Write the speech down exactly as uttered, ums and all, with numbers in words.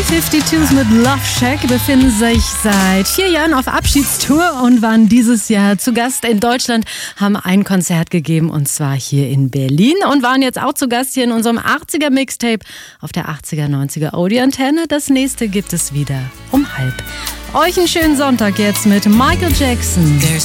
B-fünfundfünfzig mit Love Shack befinden sich seit vier Jahren auf Abschiedstour und waren dieses Jahr zu Gast in Deutschland, haben ein Konzert gegeben und zwar hier in Berlin und waren jetzt auch zu Gast hier in unserem achtziger Mixtape auf der achtziger neunziger Audioantenne. Das nächste gibt es wieder um halb. Euch einen schönen Sonntag jetzt mit Michael Jackson. There's